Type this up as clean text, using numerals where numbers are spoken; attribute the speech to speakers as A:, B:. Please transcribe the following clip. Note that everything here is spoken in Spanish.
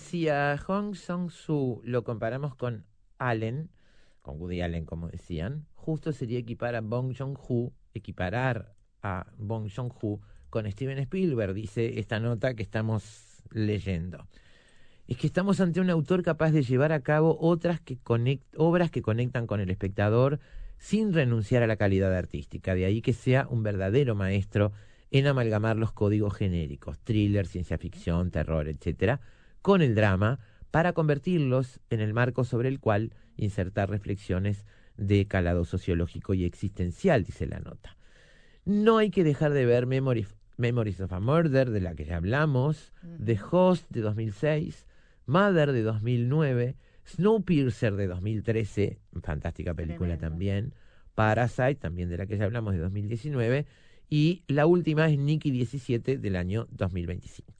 A: Si a Hong Sang-soo lo comparamos con Allen, con Woody Allen, como decían, justo sería equiparar a Bong Joon-ho con Steven Spielberg, dice esta nota que estamos leyendo. Es que estamos ante un autor capaz de llevar a cabo obras que conectan con el espectador sin renunciar a la calidad artística. De ahí que sea un verdadero maestro en amalgamar los códigos genéricos, thriller, ciencia ficción, terror, etcétera, con el drama, para convertirlos en el marco sobre el cual insertar reflexiones de calado sociológico y existencial, dice la nota. No hay que dejar de ver Memories of a Murder, de la que ya hablamos, The Host, de 2006, Mother, de 2009, Snowpiercer, de 2013, fantástica película
B: Tremendo.
A: también, Parasite, también de la que ya hablamos, de 2019, y la última es Nikki 17, del año 2025.